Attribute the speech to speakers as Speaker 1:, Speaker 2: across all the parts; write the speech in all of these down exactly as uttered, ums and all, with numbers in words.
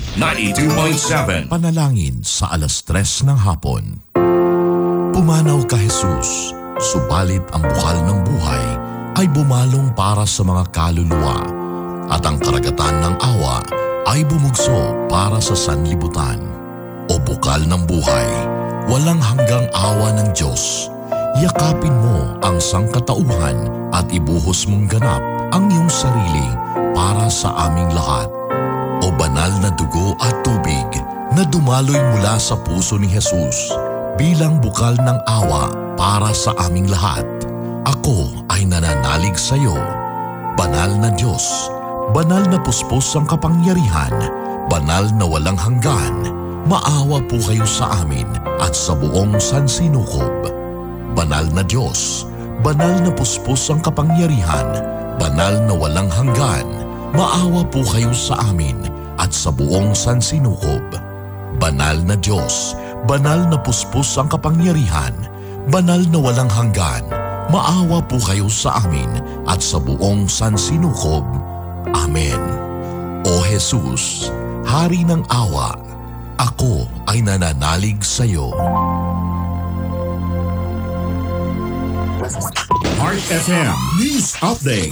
Speaker 1: ninety-two point seven.
Speaker 2: Panalangin sa alas tres ng hapon. Pumanaw ka Jesus, subalit ang bukal ng buhay ay bumalong para sa mga kaluluwa at ang karagatan ng awa ay bumugso para sa sanlibutan. O bukal ng buhay, walang hanggang awa ng Diyos, yakapin mo ang sangkatauhan at ibuhos mong ganap ang iyong sarili para sa aming lahat. O banal na dugo at tubig na dumaloy mula sa puso ni Jesus bilang bukal ng awa para sa aming lahat. Ako ay nananalig sa iyo. Banal na Diyos, banal na puspos ang kapangyarihan, banal na walang hanggan, maawa po kayo sa amin at sa buong sansinukob. Banal na Diyos, banal na puspos ang kapangyarihan, banal na walang hanggan, maawa po kayo sa amin at sa buong sansinukob. Banal na Diyos, banal na puspos ang kapangyarihan, banal na walang hanggan, maawa po kayo sa amin at sa buong sansinukob. Amen. O Jesus, Hari ng awa, ako ay nananalig sa iyo.
Speaker 1: Heart F M News Update.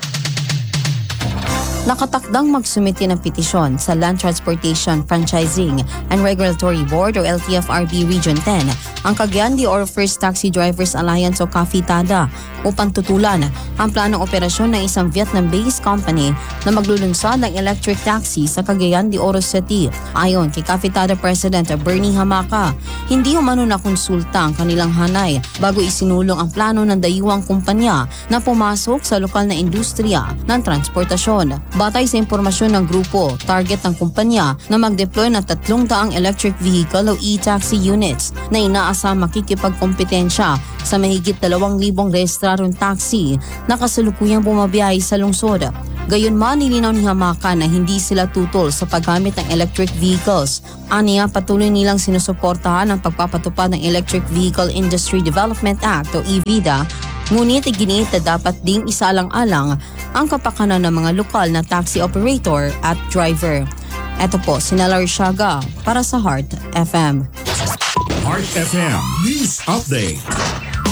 Speaker 3: Nakatakdang magsumiti ng petisyon sa Land Transportation Franchising and Regulatory Board o L T F R B Region ten ang Cagayan de Oro First Taxi Drivers Alliance o CAFITADA upang tutulan ang planong operasyon ng isang Vietnam-based company na maglulunsad ng electric taxi sa Cagayan de Oro City. Ayon kay CAFITADA President Bernie Hamaca, hindi umano na konsulta ang kanilang hanay bago isinulong ang plano ng dayuhang kumpanya na pumasok sa lokal na industriya ng transportasyon. Batay sa impormasyon ng grupo, target ng kumpanya na mag-deploy ng tatlong daang electric vehicle o e-taxi units na inaasang makikipagkompetensya sa mahigit dalawang libong rehistrarong taxi na kasalukuyang bumabiyahe sa lungsod. Gayunman, nilinaw ni Hamaca na hindi sila tutol sa paggamit ng electric vehicles. Aniya, patuloy nilang sinusuportahan ang pagpapatupad ng Electric Vehicle Industry Development Act o E V I D A, ngunit iginiit na dapat ding isaalang-alang ang kapakanan ng mga lokal na taxi operator at driver. Ito po si Nella Rishaga para sa Heart F M.
Speaker 1: Heart F M News Update.